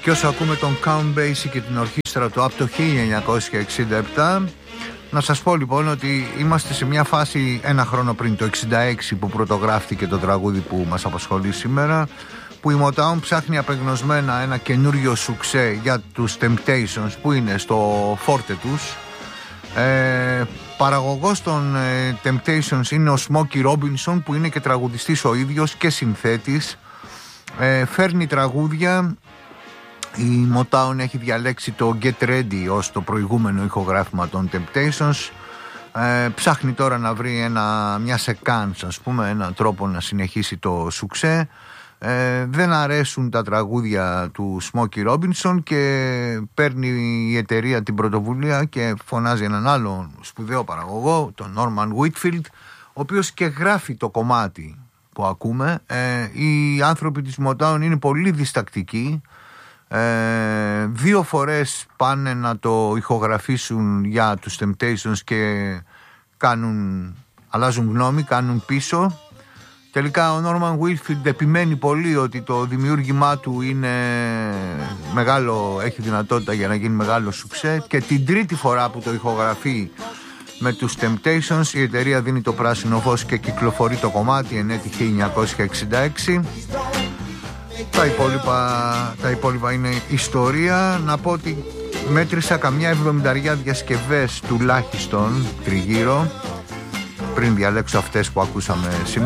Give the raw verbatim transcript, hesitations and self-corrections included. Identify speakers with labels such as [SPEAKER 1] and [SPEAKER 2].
[SPEAKER 1] Και όσο ακούμε τον Count Basie και την ορχήστρα του από το χίλια εννιακόσια εξήντα επτά, να σας πω λοιπόν ότι είμαστε σε μια φάση ένα χρόνο πριν, το εξήντα έξι, που πρωτογράφηκε το τραγούδι που μας απασχολεί σήμερα, που η Motown ψάχνει απεγνωσμένα ένα καινούριο σουξέ για τους Temptations που είναι στο φόρτε τους. Ε, παραγωγός των ε, Temptations είναι ο Smokey Robinson, που είναι και τραγουδιστής ο ίδιος και συνθέτης. ε, Φέρνει τραγούδια. Η Motown έχει διαλέξει το Get Ready ως το προηγούμενο ηχογράφημα των Temptations. ε, Ψάχνει τώρα να βρει ένα, μια σεκάνς, ας πούμε, έναν τρόπο να συνεχίσει το σουξέ. Ε, δεν αρέσουν τα τραγούδια του Smokey Robinson και παίρνει η εταιρεία την πρωτοβουλία και φωνάζει έναν άλλο σπουδαίο παραγωγό, τον Norman Whitfield, ο οποίος και γράφει το κομμάτι που ακούμε. ε, Οι άνθρωποι της Motown είναι πολύ διστακτικοί. ε, Δύο φορές πάνε να το ηχογραφήσουν για τους Temptations και κάνουν, αλλάζουν γνώμη, κάνουν πίσω. Τελικά ο Norman Whitfield επιμένει πολύ ότι το δημιούργημά του είναι μεγάλο, έχει δυνατότητα για να γίνει μεγάλο σουξέ, και την τρίτη φορά που το ηχογραφεί με τους Temptations η εταιρεία δίνει το πράσινο φως και κυκλοφορεί το κομμάτι εν έτη χίλια εννιακόσια εξήντα έξι. Τα υπόλοιπα, τα υπόλοιπα είναι ιστορία. Να πω ότι μέτρησα καμιά εβδομηνταριά διασκευές τουλάχιστον τριγύρω πριν διαλέξω αυτές που ακούσαμε σήμερα.